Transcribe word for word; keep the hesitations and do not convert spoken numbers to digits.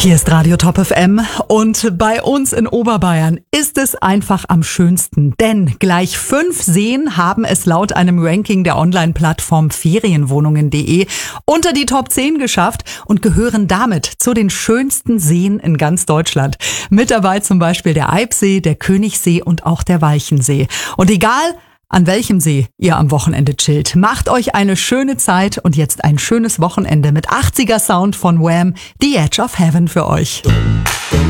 Hier ist Radio Top F M und bei uns in Oberbayern ist es einfach am schönsten, denn gleich fünf Seen haben es laut einem Ranking der Online-Plattform Ferienwohnungen punkt de unter die Top zehn geschafft und gehören damit zu den schönsten Seen in ganz Deutschland. Mit dabei zum Beispiel der Eibsee, der Königssee und auch der Walchensee. Und egal, an welchem See ihr am Wochenende chillt, macht euch eine schöne Zeit und jetzt ein schönes Wochenende mit achtziger Sound von Wham, The Edge of Heaven für euch.